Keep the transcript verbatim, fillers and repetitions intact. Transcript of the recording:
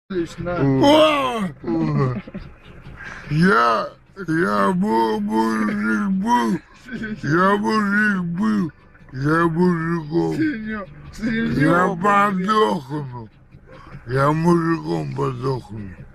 Лично. О! Я, я был мужик был, я мужик был, я мужиком, Сенё- я Сенё, блин. подохну, я мужиком подохну.